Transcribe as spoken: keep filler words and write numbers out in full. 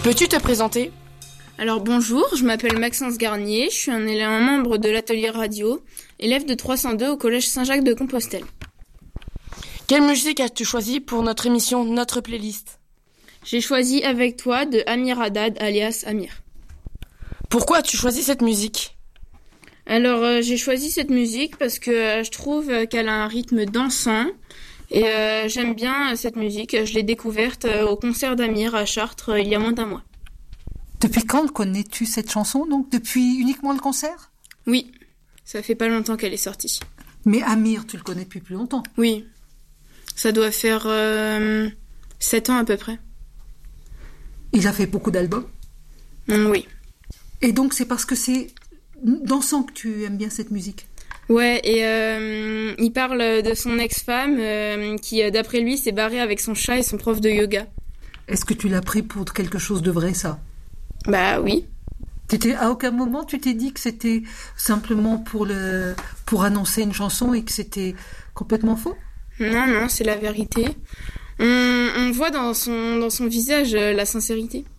Peux-tu te présenter ? Alors bonjour, je m'appelle Maxence Garnier, je suis un élève un membre de l'atelier radio, élève de trois cent deux au collège Saint-Jacques de Compostelle. Quelle musique as-tu choisi pour notre émission Notre Playlist ? J'ai choisi Avec toi de Amir Haddad alias Amir. Pourquoi as-tu choisi cette musique ? Alors euh, j'ai choisi cette musique parce que euh, je trouve euh, qu'elle a un rythme dansant et euh, j'aime bien euh, cette musique. Je l'ai découverte euh, au concert d'Amir à Chartres euh, il y a moins d'un mois. Depuis quand connais-tu cette chanson, donc depuis uniquement le concert ? Oui, ça fait pas longtemps qu'elle est sortie. Mais Amir, tu le connais depuis plus longtemps ? Oui, ça doit faire euh, sept ans à peu près. Il a fait beaucoup d'albums ? Mm, oui. Et donc c'est parce que c'est dansant que tu aimes bien cette musique ? Ouais, et euh, il parle de son ex-femme euh, qui, d'après lui, s'est barrée avec son chat et son prof de yoga. Est-ce que tu l'as pris pour quelque chose de vrai, ça ? Bah oui. T'étais, à aucun moment tu t'es dit que c'était simplement pour, le, pour annoncer une chanson et que c'était complètement faux ? Non, non, c'est la vérité. On, on voit dans son, dans son visage euh, la sincérité.